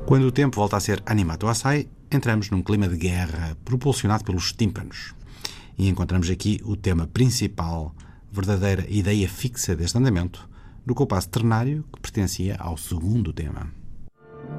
Quando o tempo volta a ser animato assai, entramos num clima de guerra propulsionado pelos tímpanos. E encontramos aqui o tema principal, verdadeira ideia fixa deste andamento, do compasso ternário que pertencia ao segundo tema.